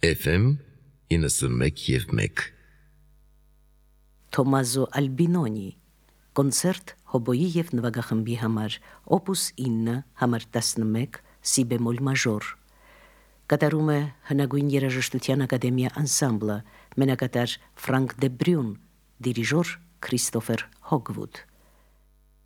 FM 91.1 Թոմազո Ալբինոնի կոնցերտ հոբոյի և նվագախմբի համար օպուս 9 համար 11 սի բեմոլ մաժոր կատարում է հնագույն երաժշտության ակադեմիա անսամբլը, մենակատար Ֆրանկ դե Բրյուն, դիրիժոր Քրիստոֆեր Հոգվուդ։